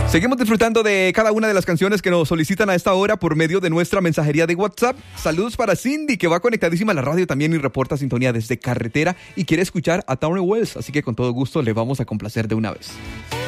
Seguimos disfrutando de cada una de las canciones que nos solicitan a esta hora por medio de nuestra mensajería de WhatsApp. Saludos para Cindy, que va conectadísima a la radio también y reporta sintonía desde carretera y quiere escuchar a Towner Wells, así que con todo gusto le vamos a complacer de una vez.